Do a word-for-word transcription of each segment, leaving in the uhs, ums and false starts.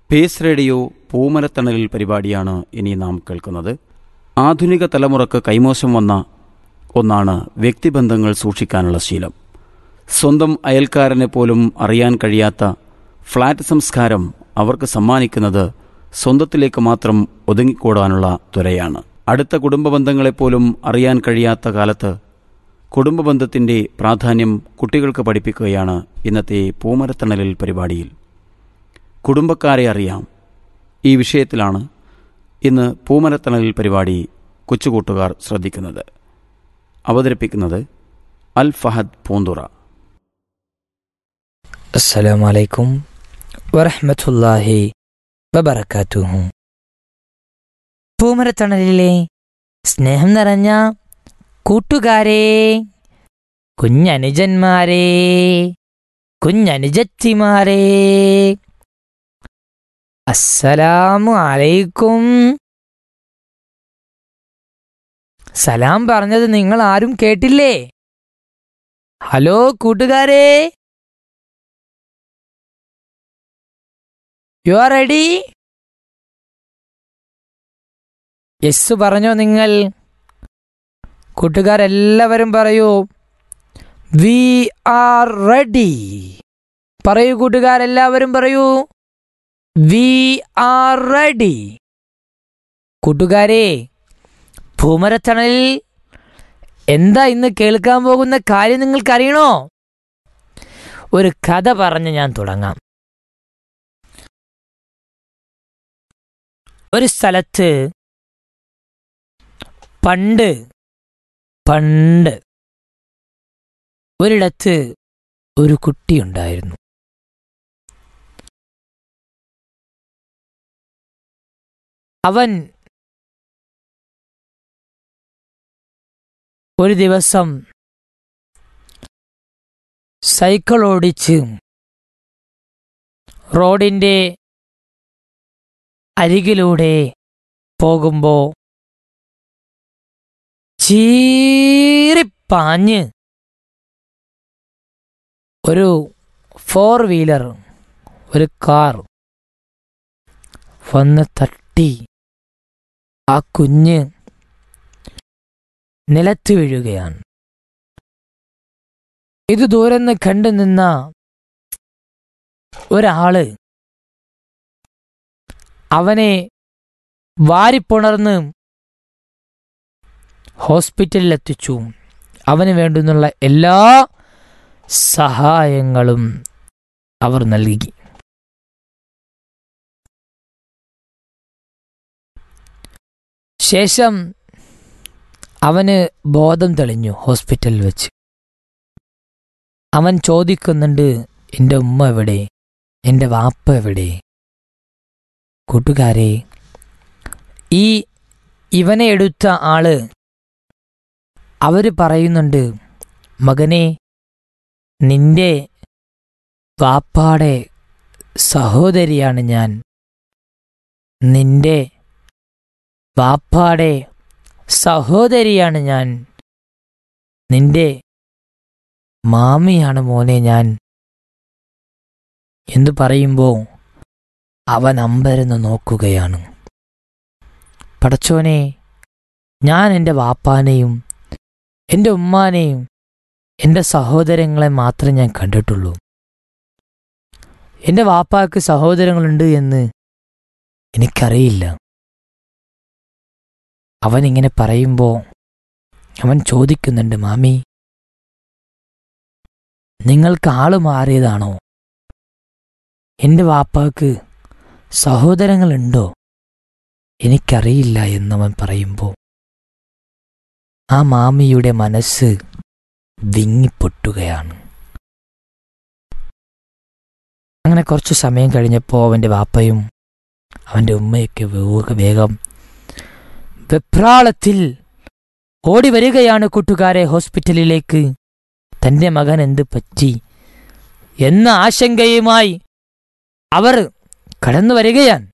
Pace radio പൂമരത്തണലിൽ പരിപാടിയാണ് ഇനി നാം കേൾക്കുന്നത്. ആധുനിക തലമുറക്ക് കൈമോശം വന്ന ഒന്നാണ് വ്യക്തിബന്ധങ്ങൾ സൂക്ഷിക്കാനുള്ള ശീലം. സ്വന്തം അയൽക്കാരനെ പോലും അറിയാൻ കഴിയാത്ത ഫ്ലാറ്റ് സംസ്കാരം അവർക്ക് സമ്മാനിക്കുന്നത് സ്വന്തത്തിലേക്ക് മാത്രം ഒതുങ്ങിക്കൂടാനുള്ള ത്വരയാണ്. അടുത്ത കുടുംബ ബന്ധങ്ങളെപ്പോലും അറിയാൻ കഴിയാത്ത കാലത്ത് കുടുംബബന്ധത്തിൻ്റെ പ്രാധാന്യം കുട്ടികൾക്ക് പഠിപ്പിക്കുകയാണ് ഇന്നത്തെ പൂമരത്തണലിൽ പരിപാടിയിൽ. കുടുംബക്കാരെ അറിയാം, ഈ വിഷയത്തിലാണ് ഇന്ന് പൂമരത്തണലിൽ പരിപാടി കൊച്ചുകൂട്ടുകാർ ശ്രദ്ധിക്കുന്നത്. അവതരിപ്പിക്കുന്നത് അൽ ഫഹദ് പൂന്തുറ. അസ്സലാമു അലൈക്കും വറഹ്മത്തുള്ളാഹി വബറകാതുഹു. പൂമരത്തണലിലെ സ്നേഹം നിറഞ്ഞ കൂട്ടുകാരെ, കുഞ്ഞനുജന്മാരെ, കുഞ്ഞനുജത്തിമാരെ, അസ്സലാമു അലൈക്കും. സലാം പറഞ്ഞത് നിങ്ങൾ ആരും കേട്ടില്ലേ? ഹലോ കൂട്ടുകാരെ, യു ആർ റെഡി? യെസ് പറഞ്ഞോ നിങ്ങൾ? കൂട്ടുകാരെല്ലാവരും പറയൂ, വി ആർ റെഡി. പറയൂ കൂട്ടുകാരെല്ലാവരും പറയൂ, വി ആർ റെഡി. കൂട്ടുകാരെ, പൂമരത്തണലിൽ എന്താ ഇന്ന് കേൾക്കാൻ പോകുന്ന കാര്യം നിങ്ങൾക്കറിയണോ? ഒരു കഥ പറഞ്ഞ് ഞാൻ തുടങ്ങാം. ഒരു സ്ഥലത്ത് പണ്ട് പണ്ട് ഒരിടത്ത് ഒരു കുട്ടിയുണ്ടായിരുന്നു. അവൻ ഒരു ദിവസം സൈക്കിൾ ഓടിച്ച് റോഡിൻ്റെ അരികിലൂടെ പോകുമ്പോൾ ചീറിപ്പാഞ്ഞ് ഒരു ഫോർ വീലർ, ഒരു കാർ വന്ന് തട്ടി ആ കുഞ്ഞ് നിലത്ത് വീഴുകയാണ്. ഇത് ദൂരെന്ന് കണ്ടു നിന്ന ഒരാള് അവനെ വാരിപ്പുണർന്ന് ഹോസ്പിറ്റലിൽ എത്തിച്ചു. അവന് വേണ്ടുന്നുള്ള എല്ലാ സഹായങ്ങളും അവർ നൽകി. ശേഷം അവന് ബോധം തെളിഞ്ഞു. ഹോസ്പിറ്റലിൽ വെച്ച് അവൻ ചോദിക്കുന്നുണ്ട്, എൻ്റെ ഉമ്മ എവിടെ, എൻ്റെ വാപ്പ എവിടെ? കൂട്ടുകാരെ, ഈ ഇവനെ എടുത്ത ആള് അവര് പറയുന്നുണ്ട്, മകനെ, നിന്റെ വാപ്പാടെ സഹോദരിയാണ് ഞാൻ, നിന്റെ വാപ്പാടെ സഹോദരിയാണ് ഞാൻ, നിന്റെ മാമിയാണ് മോനെ ഞാൻ എന്ന് പറയുമ്പോൾ അവൻ അമ്പരന്ന് നോക്കുകയാണ്. പടച്ചോനെ, ഞാൻ എൻ്റെ വാപ്പാനെയും എൻ്റെ ഉമ്മാനെയും എൻ്റെ സഹോദരങ്ങളെ മാത്രമേ ഞാൻ കണ്ടിട്ടുള്ളൂ. എൻ്റെ വാപ്പാക്ക് സഹോദരങ്ങളുണ്ട് എന്ന് എനിക്കറിയില്ല. അവനിങ്ങനെ പറയുമ്പോൾ അവൻ ചോദിക്കുന്നുണ്ട്, മാമി, നിങ്ങൾക്ക് ആള് മാറിയതാണോ? എൻ്റെ വാപ്പാക്ക് സഹോദരങ്ങളുണ്ടോ? എനിക്കറിയില്ല എന്നവൻ പറയുമ്പോൾ ആ മാമിയുടെ മനസ്സ് വിങ്ങിപ്പൊട്ടുകയാണ്. അങ്ങനെ കുറച്ചു സമയം കഴിഞ്ഞപ്പോൾ അവൻ്റെ വാപ്പയും അവൻ്റെ ഉമ്മയൊക്കെ വേഗം വെപ്രാളത്തിൽ ഓടി വരികയാണ് കൂട്ടുകാരെ ഹോസ്പിറ്റലിലേക്ക്. തൻ്റെ മകൻ എന്ത് പറ്റി എന്ന ആശങ്കയുമായി അവർ കടന്നു വരികയാണ്.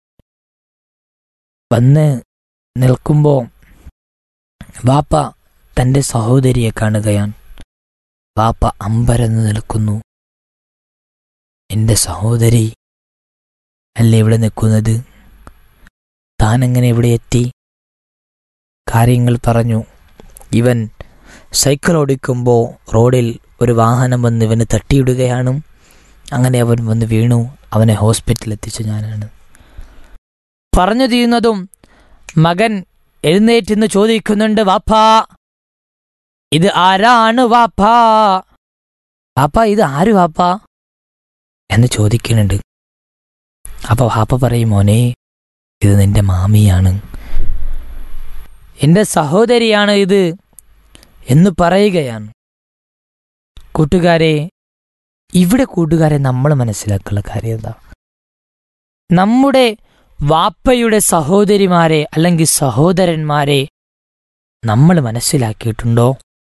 വന്ന് നിൽക്കുമ്പോൾ വാപ്പ തൻ്റെ സഹോദരിയെ കാണുകയാണ്. വാപ്പ അമ്പരന്ന് നിൽക്കുന്നു. എൻ്റെ സഹോദരി അല്ലേ ഇവിടെ നിൽക്കുന്നത്? താൻ എങ്ങനെ ഇവിടെ എത്തി? കാര്യങ്ങൾ പറഞ്ഞു. ഇവൻ സൈക്കിൾ ഓടിക്കുമ്പോൾ റോഡിൽ ഒരു വാഹനം വന്ന് ഇവന് തട്ടിയിടുകയാണ്. അങ്ങനെ അവൻ വന്ന് വീണു. അവനെ ഹോസ്പിറ്റലിൽ എത്തിച്ചു ഞാനാണ്. പറഞ്ഞു തീരുന്നതും മകൻ എഴുന്നേറ്റെന്ന് ചോദിക്കുന്നുണ്ട്, വാപ്പാ ഇത് ആരാണ് വാപ്പാ? വാപ്പാ ഇത് ആര് വാപ്പാ എന്ന് ചോദിക്കുന്നുണ്ട്. അപ്പൊ വാപ്പ പറയും, മോനെ ഇത് നിന്റെ മാമിയാണ്, എൻ്റെ സഹോദരിയാണ് ഇത് എന്ന് പറയുകയാണ്. കൂട്ടുകാരെ, ഇവിടെ കൂട്ടുകാരെ നമ്മൾ മനസ്സിലാക്കുന്ന കാര്യം എന്താ? നമ്മുടെ വാപ്പയുടെ സഹോദരിമാരെ അല്ലെങ്കിൽ സഹോദരന്മാരെ നമ്മൾ മനസ്സിലാക്കിയിട്ടുണ്ടോ?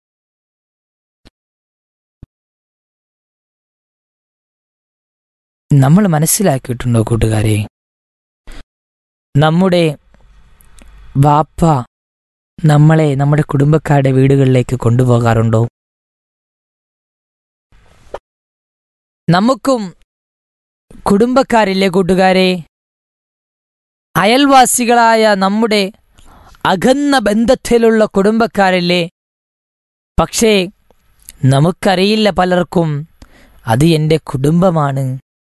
നമ്മൾ മനസ്സിലാക്കിയിട്ടുണ്ടോ കൂട്ടുകാരെ? നമ്മുടെ വാപ്പ നമ്മളെ നമ്മുടെ കുടുംബക്കാരുടെ വീടുകളിലേക്ക് കൊണ്ടുപോകാറുണ്ടോ? നമുക്കും കുടുംബക്കാരില്ലേ കൂട്ടുകാരെ? അയൽവാസികളായ നമ്മുടെ അകന്ന ബന്ധത്തിലുള്ള കുടുംബക്കാരില്ലേ? പക്ഷേ നമുക്കറിയില്ല പലർക്കും അത് എൻ്റെ കുടുംബമാണ്,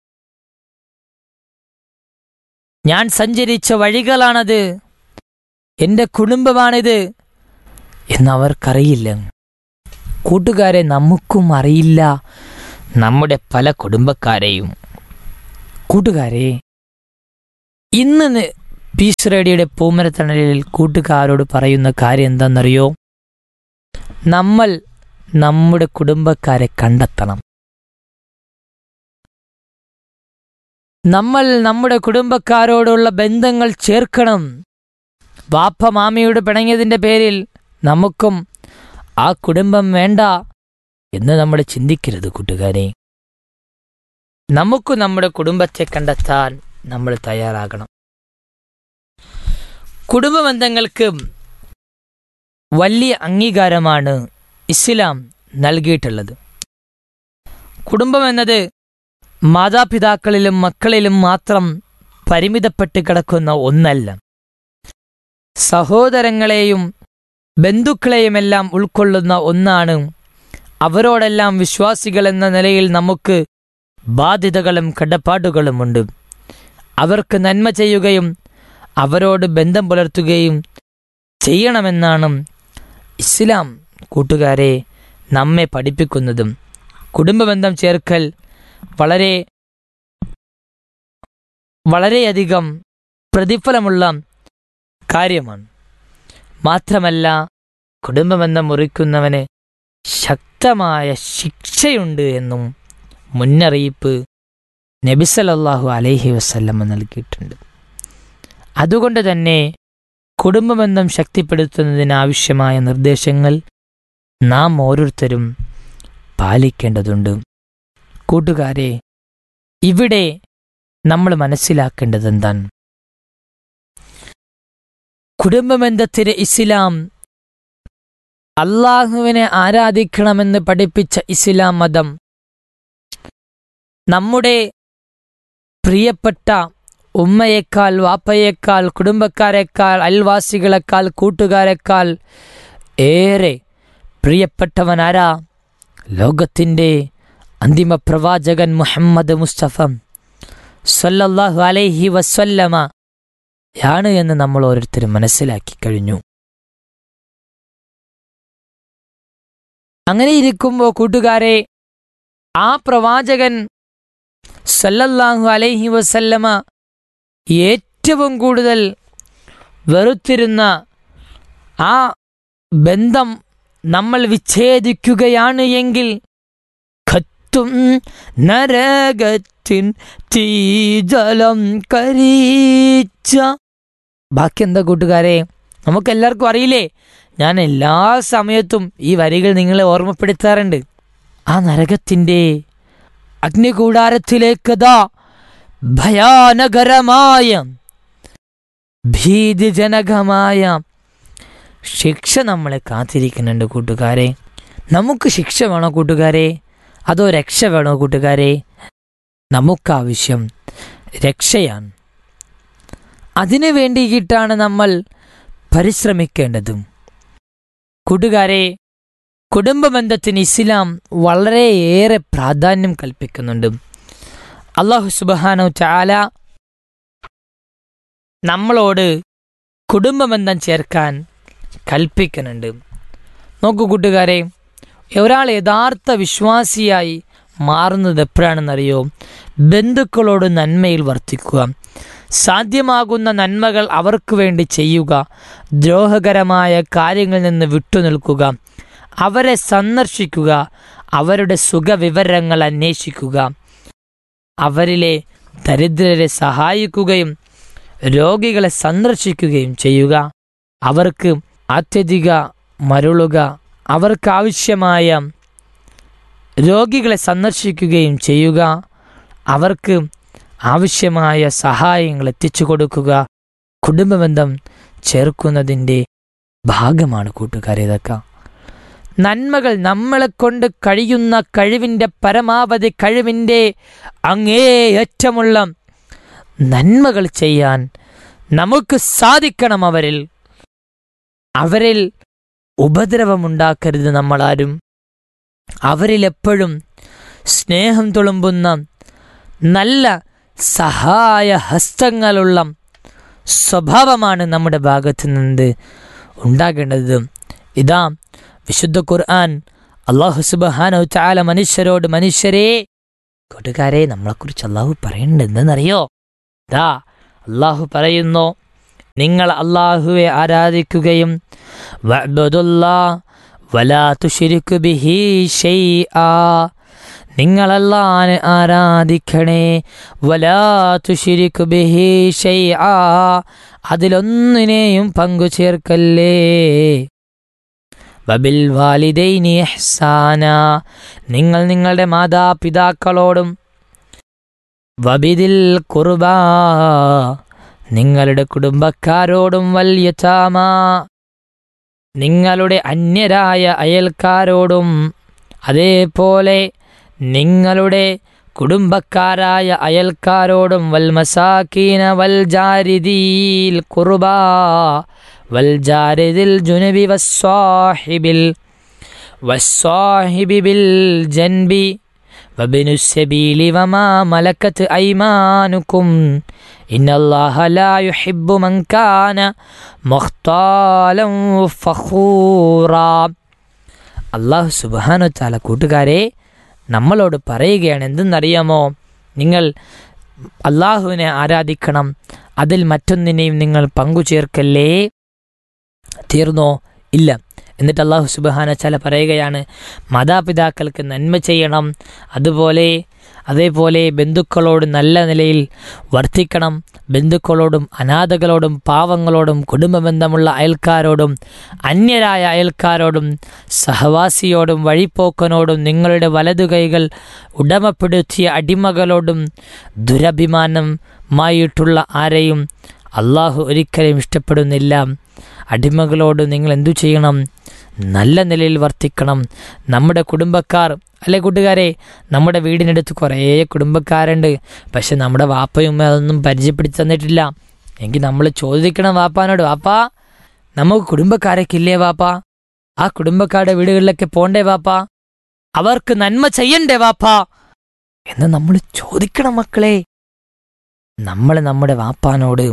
ഞാൻ സഞ്ചരിച്ച വഴികളാണത്, എൻ്റെ കുടുംബമാണിത് എന്നവർക്കറിയില്ല. കൂട്ടുകാരെ, നമുക്കും അറിയില്ല നമ്മുടെ പല കുടുംബക്കാരെയും. കൂട്ടുകാരെ, ഇന്ന് പീസ് റേഡിയോയുടെ പൂമരത്തണലിൽ കൂട്ടുകാരോട് പറയുന്ന കാര്യം എന്താണെന്നറിയോ? നമ്മൾ നമ്മുടെ കുടുംബക്കാരെ കണ്ടെത്തണം. നമ്മൾ നമ്മുടെ കുടുംബക്കാരോടുള്ള ബന്ധങ്ങൾ ചേർക്കണം. വാപ്പ മാമിയോട് പിണങ്ങിയതിൻ്റെ പേരിൽ നമുക്കും ആ കുടുംബം വേണ്ട എന്ന് നമ്മൾ ചിന്തിക്കരുത് കൂട്ടുകാരെ. നമുക്ക് നമ്മുടെ കുടുംബത്തെ കണ്ടെത്താൻ നമ്മൾ തയ്യാറാകണം. കുടുംബ ബന്ധങ്ങൾക്ക് വലിയ അംഗീകാരമാണ് ഇസ്ലാം നൽകിയിട്ടുള്ളത്. കുടുംബം എന്നത് മാതാപിതാക്കളിലും മക്കളിലും മാത്രം പരിമിതപ്പെട്ട് കിടക്കുന്ന ഒന്നല്ല. സഹോദരങ്ങളെയും ബന്ധുക്കളെയുമെല്ലാം ഉൾക്കൊള്ളുന്ന ഒന്നാണ്. അവരോടെല്ലാം വിശ്വാസികൾ എന്ന നിലയിൽ നമുക്ക് ബാധ്യതകളും കടപ്പാടുകളുമുണ്ട്. അവർക്ക് നന്മ ചെയ്യുകയും അവരോട് ബന്ധം പുലർത്തുകയും ചെയ്യണമെന്നാണ് ഇസ്ലാം കൂട്ടുകാരെ നമ്മെ പഠിപ്പിക്കുന്നതും. കുടുംബബന്ധം ചേർക്കൽ വളരെ വളരെയധികം പ്രതിഫലമുള്ള കാര്യമാണ്. മാത്രമല്ല, കുടുംബബന്ധം മുറിക്കുന്നവന് ശക്തമായ ശിക്ഷയുണ്ട് എന്നും മുന്നറിയിപ്പ് നബി സല്ലല്ലാഹു അലൈഹി വസല്ലം നൽകിയിട്ടുണ്ട്. അതുകൊണ്ട് തന്നെ കുടുംബബന്ധം ശക്തിപ്പെടുത്തുന്നതിനാവശ്യമായ നിർദ്ദേശങ്ങൾ നാം ഓരോരുത്തരും പാലിക്കേണ്ടതുണ്ട്. കൂട്ടുകാരെ, ഇവിടെ നമ്മൾ മനസ്സിലാക്കേണ്ടത് എന്താണ്? കുടുംബബന്ധത്തിന് ഇസ്ലാം അള്ളാഹുവിനെ ആരാധിക്കണമെന്ന് പഠിപ്പിച്ച ഇസ്ലാം മതം നമ്മുടെ പ്രിയപ്പെട്ട ഉമ്മയേക്കാൾ, വാപ്പയേക്കാൾ, കുടുംബക്കാരെക്കാൾ, അയൽവാസികളെക്കാൾ, കൂട്ടുകാരെക്കാൾ ഏറെ പ്രിയപ്പെട്ടവനാരാ? ലോകത്തിൻ്റെ അന്തിമ പ്രവാചകൻ മുഹമ്മദ് മുസ്തഫ സല്ലല്ലാഹു അലൈഹി വസല്ലമ യാണ് എന്ന് നമ്മൾ ഓരോരുത്തരും മനസ്സിലാക്കി കഴിഞ്ഞു. അങ്ങനെ ഇരിക്കുമ്പോൾ കൂട്ടുകാരെ, ആ പ്രവാചകൻ സല്ലല്ലാഹു അലൈഹി വസല്ലമ ഏറ്റവും കൂടുതൽ വെറുത്തിരുന്ന ആ ബന്ധം നമ്മൾ വിച്ഛേദിക്കുകയാണ് എങ്കിൽ കത്തും നരകത്തിൻ തീജലം കരിച്ച, ബാക്കി എന്താ കൂട്ടുകാരെ? നമുക്കെല്ലാവർക്കും അറിയില്ലേ? ഞാൻ എല്ലാ സമയത്തും ഈ വരികൾ നിങ്ങളെ ഓർമ്മപ്പെടുത്താറുണ്ട്. ആ നരകത്തിൻ്റെ അഗ്നികൂടാരത്തിലേക്കതാ ഭയാനകരമായ ഭീതിജനകമായ ശിക്ഷ നമ്മളെ കാത്തിരിക്കുന്നുണ്ട് കൂട്ടുകാരെ. നമുക്ക് ശിക്ഷ വേണോ കൂട്ടുകാരെ? അതോ രക്ഷ വേണോ കൂട്ടുകാരെ? നമുക്കാവശ്യം രക്ഷയാണ്. അതിനു വേണ്ടിയിട്ടാണ് നമ്മൾ പരിശ്രമിക്കേണ്ടതും. കൂട്ടുകാരെ, കുടുംബബന്ധത്തിന് ഇസ്ലാം വളരെയേറെ പ്രാധാന്യം കൽപ്പിക്കുന്നുണ്ട്. അല്ലാഹു സുബ്ഹാനഹു തആല നമ്മളോട് കുടുംബബന്ധം ചേർക്കാൻ കൽപ്പിക്കുന്നുണ്ട്. നോക്കൂ കൂട്ടുകാരെ, ഒരാൾ യഥാർത്ഥ വിശ്വാസിയായി മാറുന്നത് എപ്പോഴാണെന്നറിയോ? ബന്ധുക്കളോട് നന്മയിൽ വർത്തിക്കുക, സാധ്യമാകുന്ന നന്മകൾ അവർക്ക് വേണ്ടി ചെയ്യുക, ദ്രോഹകരമായ കാര്യങ്ങളിൽ നിന്ന് വിട്ടുനിൽക്കുക, അവരെ സന്ദർശിക്കുക, അവരുടെ സുഖവിവരങ്ങൾ അന്വേഷിക്കുക, അവരിലെ ദരിദ്രരെ സഹായിക്കുകയും രോഗികളെ സന്ദർശിക്കുകയും ചെയ്യുക, അവർക്ക് അത്യധിക മരുളുക, അവർക്ക് ആവശ്യമായ രോഗികളെ സന്ദർശിക്കുകയും ചെയ്യുക, അവർക്ക് ആവശ്യമായ സഹായങ്ങൾ എത്തിച്ചു കൊടുക്കുക. കുടുംബബന്ധം ചേർക്കുന്നതിൻ്റെ ഭാഗമാണ് കൂട്ടുകാരെ ഇതൊക്കെ. നന്മകൾ നമ്മളെ കൊണ്ട് കഴിയുന്ന കഴിവിൻ്റെ പരമാവധി കഴിവിൻ്റെ അങ്ങേയറ്റമുള്ള നന്മകൾ ചെയ്യാൻ നമുക്ക് സാധിക്കണം. അവരിൽ അവരിൽ ഉപദ്രവമുണ്ടാക്കരുത് നമ്മളാരും. അവരിലെപ്പോഴും സ്നേഹം തുളുമ്പുന്ന നല്ല സഹായ ഹസ്തങ്ങളുള്ള സ്വഭാവമാണ് നമ്മുടെ ഭാഗത്ത് നിന്ന് ഉണ്ടാകേണ്ടത്. ഇതാ വിശുദ്ധ ഖുർആൻ അല്ലാഹു സുബ്ഹാനഹു തആല മനുഷ്യരോട്, മനുഷ്യരെ, കൂട്ടുകാരെ, നമ്മളെക്കുറിച്ച് അല്ലാഹു പറയേണ്ടതെന്നറിയോ? ദാ അല്ലാഹു പറയുന്നു, നിങ്ങൾ അല്ലാഹുവെ ആരാധിക്കുകയും വഅബ്ദുല്ലാഹ വലാ തുശ്രികു ബിഹി ശൈആ, നിങ്ങൾ അല്ലാഹുവിനെ ആരാധിക്കണേ, വലാ തുശ്രികു ബിഹി ശൈആ, അതിലൊന്നിനെയും പങ്കു ചേർക്കല്ലേ, വബിൽ വാലിദൈനി ഇഹ്സാന, നിങ്ങൾ നിങ്ങളുടെ മാതാപിതാക്കളോടും, വബിദിൽ ഖുർബാ, നിങ്ങളുടെ കുടുംബക്കാരോടും, വൽ യതാമ, നിങ്ങളുടെ അന്യരായ അയൽക്കാരോടും, അതേപോലെ നിങ്ങളുടെ കുടുംബക്കാരായ അയൽക്കാരോടും, വൽ മസാകീന വൽ ജാരിദിൽ ഖുർബാ വൽ ജാരിദിൽ ജുനബി വസ്സാഹിബിൽ വസ്സാഹിബി ബിൽ ജൻബി വബിനുസ് സബീലി വമാ മലക്കത്ത് ഐമാനുക്കും ഇന്നല്ലാഹ ലാ യുഹിബ്ബു മൻ കാന മുഖ്താലൻ ഫഖൂറാ. അല്ലാഹു സുബ്ഹാനഹു തആല കൂട്ടുകാരെ നമ്മളോട് പറയുകയാണ്, എന്തെന്നറിയാമോ? നിങ്ങൾ അല്ലാഹുവിനെ ആരാധിക്കണം, അതിൽ മറ്റൊന്നിനെയും നിങ്ങൾ പങ്കുചേർക്കല്ലേ. തീർന്നോ? ഇല്ല. എന്നിട്ട് അല്ലാഹു സുബ്ഹാനഹു തആല പറയുകയാണ്, മാതാപിതാക്കൾക്ക് നന്മ ചെയ്യണം, അതുപോലെ അതേപോലെ ബന്ധുക്കളോട് നല്ല നിലയിൽ വർത്തിക്കണം, ബന്ധുക്കളോടും അനാഥകളോടും പാവങ്ങളോടും കുടുംബബന്ധമുള്ള അയൽക്കാരോടും അന്യരായ അയൽക്കാരോടും സഹവാസിയോടും വഴിപ്പോക്കനോടും നിങ്ങളുടെ വലതുകൈകൾ ഉടമപ്പെടുത്തിയ അടിമകളോടും ദുരഭിമാനമായിട്ടുള്ള ആരെയും അള്ളാഹു ഒരിക്കലും ഇഷ്ടപ്പെടുന്നില്ല. അടിമകളോട് നിങ്ങൾ എന്തു ചെയ്യണം? നല്ല നിലയിൽ വർത്തിക്കണം. നമ്മുടെ കുടുംബക്കാർ അല്ലെ കൂട്ടുകാരെ, നമ്മുടെ വീടിനടുത്ത് കുറേ കുടുംബക്കാരുണ്ട്, പക്ഷെ നമ്മുടെ വാപ്പയും അതൊന്നും പരിചയപ്പെടുത്തി തന്നിട്ടില്ല. എങ്കിൽ നമ്മൾ ചോദിക്കണം വാപ്പാനോട്, വാപ്പാ നമുക്ക് കുടുംബക്കാരൊക്കെ ഇല്ലേ വാപ്പാ? ആ കുടുംബക്കാരുടെ വീടുകളിലൊക്കെ പോണ്ടേ വാപ്പാ? അവർക്ക് നന്മ ചെയ്യണ്ടേ വാപ്പാ എന്ന് നമ്മൾ ചോദിക്കണം മക്കളെ. നമ്മൾ നമ്മുടെ വാപ്പാനോട്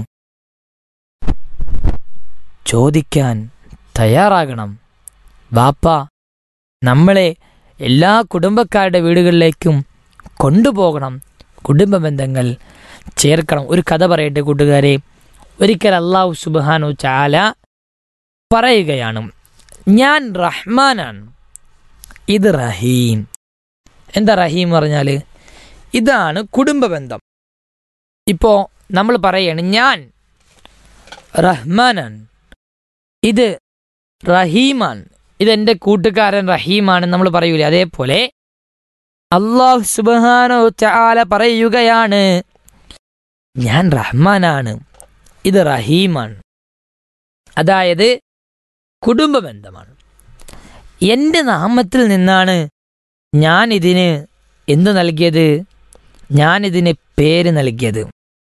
ചോദിക്കാൻ തയ്യാറാകണം. വാപ്പ നമ്മളെ എല്ലാ കുടുംബക്കാരുടെ വീടുകളിലേക്കും കൊണ്ടുപോകണം, കുടുംബ ബന്ധങ്ങൾ ചേർക്കണം. ഒരു കഥ പറയട്ടെ കൂട്ടുകാരെ. ഒരിക്കൽ അല്ലാഹു സുബ്ഹാനഹു തആല പറയുകയാണ്, ഞാൻ റഹ്മാനാണ്, ഇത് റഹീം. എന്താ റഹീം പറഞ്ഞാൽ? ഇതാണ് കുടുംബ ബന്ധം. ഇപ്പോൾ നമ്മൾ പറയാണ് ഞാൻ റഹ്മാനാണ്, ഇത് റഹീമാണ്, ഇതെൻ്റെ കൂട്ടുകാരൻ റഹീമാണ് നമ്മൾ പറയൂലേ, അതേപോലെ അല്ലാഹു സുബ്ഹാനഹു തആല പറയുകയാണ്, ഞാൻ റഹ്മാനാണ്, ഇത് റഹീമാണ്. അതായത് കുടുംബ ബന്ധമാണ്. എൻ്റെ നാമത്തിൽ നിന്നാണ് ഞാൻ ഇതിന് എന്തു നൽകിയത്? ഞാനിതിന് പേര് നൽകിയത്.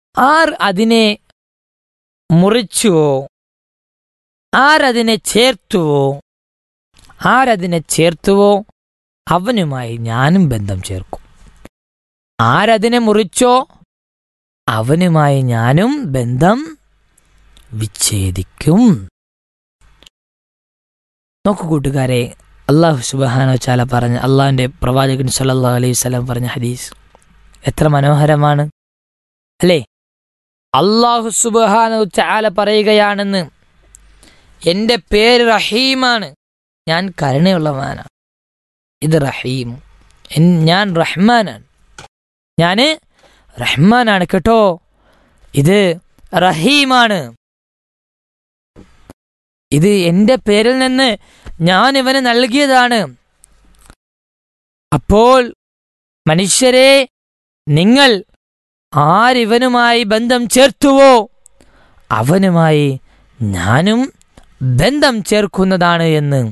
ആർ അതിനെ മുറിച്ചുവോ, ആരതിനെ ചേർത്തുവോ ആരതിനെ ചേർത്തുവോ അവനുമായി ഞാനും ബന്ധം ചേർക്കും. ആരതിനെ മുറിച്ചോ അവനുമായി ഞാനും ബന്ധം വിച്ഛേദിക്കും. നോക്കൂ കൂട്ടുകാരെ, അല്ലാഹു സുബ്ഹാനഹു വ തആല പറഞ്ഞ, അള്ളാഹുവിൻ്റെ പ്രവാചകൻ സല്ലല്ലാഹു അലൈഹി വസല്ലം പറഞ്ഞ ഹദീസ് എത്ര മനോഹരമാണ് അല്ലേ? അല്ലാഹു സുബ്ഹാനഹു വ തആല പറയുകയാണെന്ന്, എൻ്റെ പേര് റഹീമാണ്, ഞാൻ കരുണയുള്ളവനാണ്. ഇത് റഹീം, ഞാൻ റഹ്മാനാണ്, ഞാൻ റഹ്മാനാണ് കേട്ടോ. ഇത് റഹീമാണ്. ഇത് എൻ്റെ പേരിൽ നിന്ന് ഞാൻ ഇവന് നൽകിയതാണ്. അപ്പോൾ മനുഷ്യരെ, നിങ്ങൾ ആരിവനുമായി ബന്ധം ചേർത്തുവോ അവനുമായി ഞാനും ബന്ധം ചേർക്കുന്നതാണ് എന്ന്.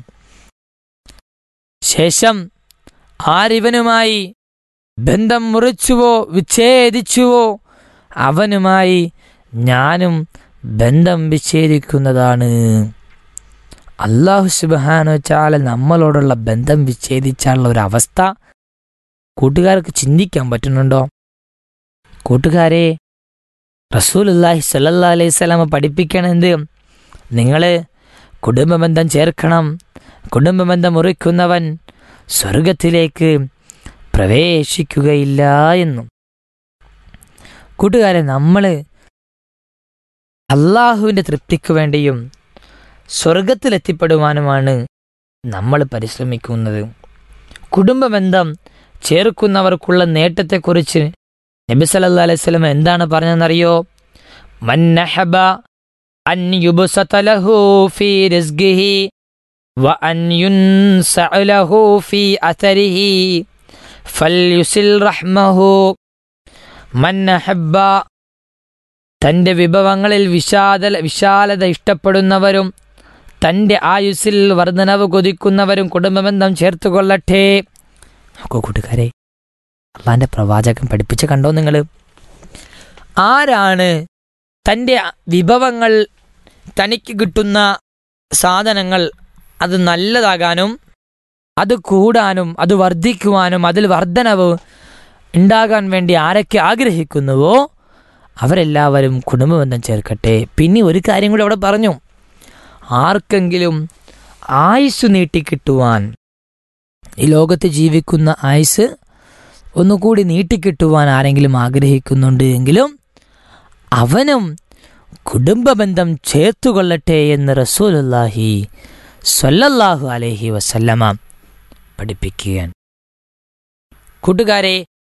ശേഷം ആരിവനുമായി ബന്ധം മുറിച്ചുവോ വിച്ഛേദിച്ചുവോ അവനുമായി ഞാനും ബന്ധം വിച്ഛേദിക്കുന്നതാണ്. അല്ലാഹു സുബ്ഹാനഹു വ തആല നമ്മളോടുള്ള ബന്ധം വിച്ഛേദിച്ചാലുള്ള ഒരു അവസ്ഥ കൂട്ടുകാർക്ക് ചിന്തിക്കാൻ പറ്റുന്നുണ്ടോ? കൂട്ടുകാരെ, റസൂലുള്ളാഹി സ്വല്ലല്ലാഹു അലൈഹി വസല്ലം പഠിപ്പിക്കണത്, നിങ്ങൾ കുടുംബബന്ധം ചേർക്കണം. കുടുംബബന്ധം മുറിക്കുന്നവൻ സ്വർഗത്തിലേക്ക് പ്രവേശിക്കുകയില്ല എന്നും. കൂട്ടുകാരെ, നമ്മൾ അള്ളാഹുവിൻ്റെ തൃപ്തിക്ക് വേണ്ടിയും സ്വർഗത്തിലെത്തിപ്പെടുവാനുമാണ് നമ്മൾ പരിശ്രമിക്കുന്നത്. കുടുംബബന്ധം ചേർക്കുന്നവർക്കുള്ള നേട്ടത്തെക്കുറിച്ച് നബി സല്ലല്ലാഹു അലൈഹി വസല്ലം എന്താണ് പറഞ്ഞതെന്നറിയോ? മൻ നഹബ അൻ യുബ്സത ലഹു ഫീ റിസ്ഖിഹി വ അൻ യുൻസഅ ലഹു ഫീ അഥരിഹി ഫൽയുസിൽ റഹ്മഹു. മൻ നഹബ, തൻ്റെ വിഭവങ്ങളിൽ വിശാല വിശാലത ഇഷ്ടപ്പെടുന്നവരും തൻ്റെ ആയുസ്സിൽ വർധനവ് കൊതിക്കുന്നവരും കുടുംബബന്ധം ചേർത്തുകൊള്ളട്ടെ. നോക്കൂ കൂട്ടുകാരെ, അള്ളാന്റെ പ്രവാചകൻ പഠിപ്പിച്ച് കണ്ടോ നിങ്ങൾ? ആരാണ് തൻ്റെ വിഭവങ്ങൾ, തനിക്ക് കിട്ടുന്ന സാധനങ്ങൾ അത് നല്ലതാകാനും അത് കൂടാനും അത് വർദ്ധിക്കുവാനും അതിൽ വർധനവ് ഉണ്ടാകാൻ വേണ്ടി ആരൊക്കെ ആഗ്രഹിക്കുന്നുവോ അവരെല്ലാവരും കുടുംബബന്ധം ചേർക്കട്ടെ. പിന്നെ ഒരു കാര്യം കൂടി അവിടെ പറഞ്ഞു, ആർക്കെങ്കിലും ആയുസ് നീട്ടിക്കിട്ടുവാൻ, ഈ ലോകത്ത് ജീവിക്കുന്ന ആയുസ് ഒന്നുകൂടി നീട്ടിക്കിട്ടുവാൻ ആരെങ്കിലും ആഗ്രഹിക്കുന്നുണ്ട് എങ്കിലും അവനും കുടുംബബന്ധം ചേർത്തുകൊള്ളട്ടെ എന്ന് റസൂലുള്ളാഹി സ്വല്ലല്ലാഹു അലൈഹി വസല്ലമ പഠിപ്പിക്കുകയാണ്. കൂട്ടുകാരെ,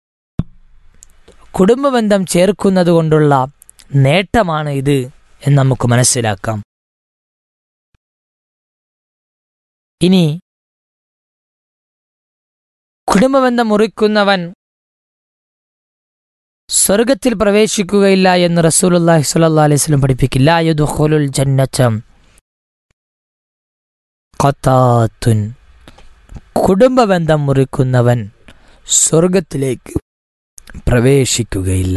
കുടുംബബന്ധം ചേർക്കുന്നത് കൊണ്ടുള്ള നേട്ടമാണ് ഇത് എന്ന് നമുക്ക് മനസ്സിലാക്കാം. ഇനി കുടുംബബന്ധം മുറിക്കുന്നവൻ സ്വർഗത്തിൽ പ്രവേശിക്കുകയില്ല എന്ന് റസൂലുള്ളാഹി സ്വല്ലല്ലാഹു അലൈഹി വസല്ലം പഠിപ്പിക്കില്ല. ലാ യദ്ഖുലുൽ ജന്നത ഖതാത്തുൻ, കുടുംബബന്ധം മുറിക്കുന്നവൻ സ്വർഗത്തിലേക്ക് പ്രവേശിക്കുകയില്ല.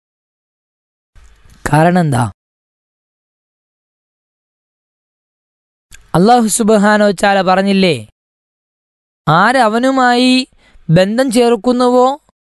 കാരണം എന്താ? അല്ലാഹു സുബ്ഹാനഹു വ തആല പറഞ്ഞില്ലേ, ആര് അവനുമായി ബന്ധം ചേർക്കുന്നുവോ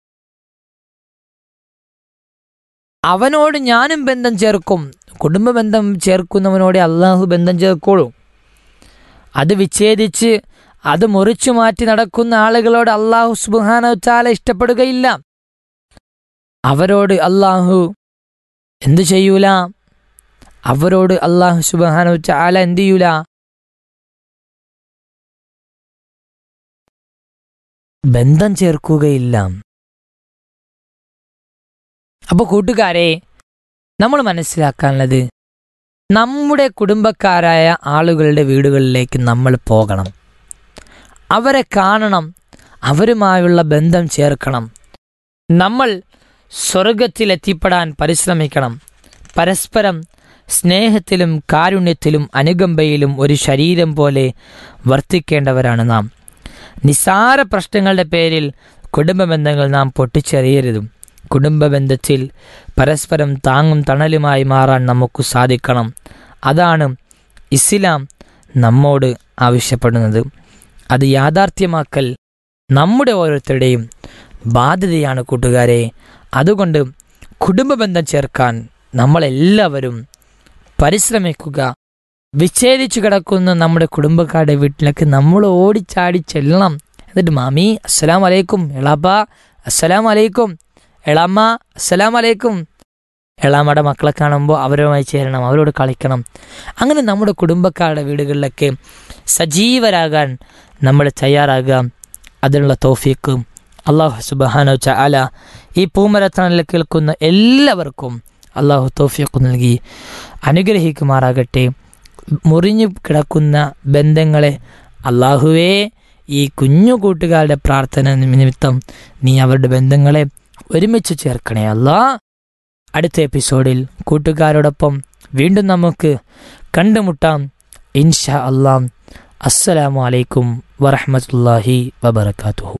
അവനോട് ഞാനും ബന്ധം ചേർക്കും. കുടുംബബന്ധം ചേർക്കുന്നവനോട് അള്ളാഹു ബന്ധം ചേർക്കോളൂ. അത് വിച്ഛേദിച്ച് അത് മുറിച്ചു മാറ്റി നടക്കുന്ന ആളുകളോട് അള്ളാഹു സുബ്ഹാനഹു വ തആല ഇഷ്ടപ്പെടുകയില്ല. അവരോട് അള്ളാഹു എന്തു ചെയ്യൂല? അവരോട് അള്ളാഹു സുബ്ഹാനഹു വ തആല എന്തു ചെയ്യൂല? ബന്ധം ചേർക്കുകയില്ല. അപ്പോൾ കൂട്ടുകാരെ, നമ്മൾ മനസ്സിലാക്കാനുള്ളത്, നമ്മുടെ കുടുംബക്കാരായ ആളുകളുടെ വീടുകളിലേക്ക് നമ്മൾ പോകണം, അവരെ കാണണം, അവരുമായുള്ള ബന്ധം ചേർക്കണം. നമ്മൾ സ്വർഗത്തിലെത്തിപ്പെടാൻ പരിശ്രമിക്കണം. പരസ്പരം സ്നേഹത്തിലും കാരുണ്യത്തിലും അനുകമ്പയിലും ഒരു ശരീരം പോലെ വർത്തിക്കേണ്ടവരാണ് നാം. നിസ്സാര പ്രശ്നങ്ങളുടെ പേരിൽ കുടുംബബന്ധങ്ങൾ നാം പൊട്ടിച്ചെറിയരുതും. കുടുംബ ബന്ധത്തിൽ പരസ്പരം താങ്ങും തണലുമായി മാറാൻ നമുക്ക് സാധിക്കണം. അതാണ് ഇസ്ലാം നമ്മോട് ആവശ്യപ്പെടുന്നത്. അത് യാഥാർത്ഥ്യമാക്കൽ നമ്മുടെ ഓരോരുത്തരുടെയും ബാധ്യതയാണ് കൂട്ടുകാരെ. അതുകൊണ്ട് കുടുംബ ബന്ധം ചേർക്കാൻ നമ്മളെല്ലാവരും പരിശ്രമിക്കുക. വിച്ഛേദിച്ചു കിടക്കുന്ന നമ്മുടെ കുടുംബക്കാരുടെ വീട്ടിലേക്ക് നമ്മൾ ഓടിച്ചാടി ചെല്ലണം. എന്നിട്ട് മാമി അസ്സലാം അലൈക്കും, എളാപ്പ അസ്സലാം അലൈക്കും, എളാമ്മ അസ്സലാം അലൈക്കും. എളാമ്മയുടെ മക്കളെ കാണുമ്പോൾ അവരുമായി ചേരണം, അവരോട് കളിക്കണം. അങ്ങനെ നമ്മുടെ കുടുംബക്കാരുടെ വീടുകളിലൊക്കെ സജീവരാകാൻ നമ്മൾ തയ്യാറാകുക. അതിനുള്ള തൗഫീഖ് അല്ലാഹു സുബ്ഹാനഹു വതആല ഈ പൂമരത്തണലിൽ കേൾക്കുന്ന എല്ലാവർക്കും അല്ലാഹു തൗഫീഖ് നൽകി അനുഗ്രഹിക്കുമാറാകട്ടെ. മുറിഞ്ഞു കിടക്കുന്ന ബന്ധങ്ങളെ അല്ലാഹുവേ ഈ കുഞ്ഞു കൂട്ടുകാരുടെ പ്രാർത്ഥന നിമിത്തം നീ അവരുടെ ബന്ധങ്ങളെ ഒരുമിച്ച് ചേർക്കണേ അല്ലാ. അടുത്ത എപ്പിസോഡിൽ കൂട്ടുകാരോടൊപ്പം വീണ്ടും നമുക്ക് കണ്ടുമുട്ടാം ഇൻഷാ അല്ലാ. അസ്സലാമു അലൈക്കും വറഹ്മത്തുള്ളാഹി വബറകാതുഹു.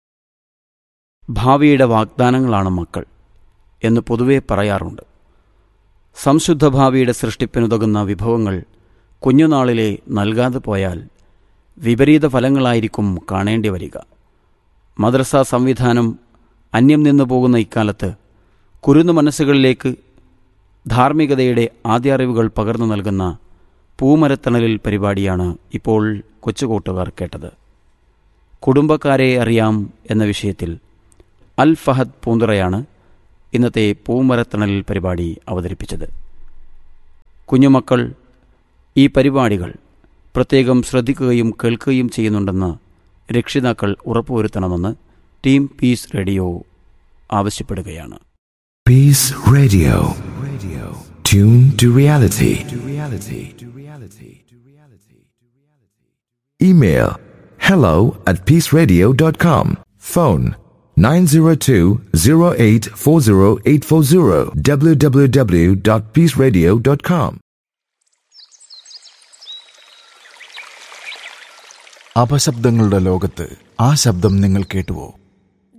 ഭാവിയുടെ വാഗ്ദാനങ്ങളാണ് മക്കൾ എന്ന് പൊതുവെ പറയാറുണ്ട്. സംശുദ്ധ ഭാവിയുടെ സൃഷ്ടിപ്പിനുതകുന്ന വിഭവങ്ങൾ കുഞ്ഞുനാളിലെ നൽകാതെ പോയാൽ വിപരീത ഫലങ്ങളായിരിക്കും കാണേണ്ടി വരിക. മദ്രസ സംവിധാനം അന്യം നിന്നു പോകുന്ന ഇക്കാലത്ത് കുരുന്നു മനസ്സുകളിലേക്ക് ധാർമ്മികതയുടെ ആദ്യാറിവുകൾ പകർന്നു നൽകുന്ന പൂമരത്തണലിൽ പരിപാടിയാണ് ഇപ്പോൾ കൊച്ചുകൂട്ടുകാർ കേട്ടത്. കുടുംബക്കാരെ അറിയാം എന്ന വിഷയത്തിൽ അൽ ഫഹദ് പൂന്തുറയാണ് ഇന്നത്തെ പൂമരത്തണലിൽ പരിപാടി അവതരിപ്പിച്ചത്. കുഞ്ഞുമക്കൾ ഈ പരിപാടികൾ പ്രത്യേകം ശ്രദ്ധിക്കുകയും കേൾക്കുകയും ചെയ്യുന്നുണ്ടെന്ന് രക്ഷിതാക്കൾ ഉറപ്പുവരുത്തണമെന്ന് ടീം പീസ് റേഡിയോ ആവശ്യപ്പെടുകയാണ്. Peace Radio. Radio. Tune to reality. To reality. To reality. To reality. Email hello at peaceradio dot com. Phone nine zero two zero eight four zero eight four zero. w w w dot peace radio dot com. അപശബ്ദങ്ങളുടെ ലോകത്ത് ആ ശബ്ദം നിങ്ങൾ കേട്ടുവോ?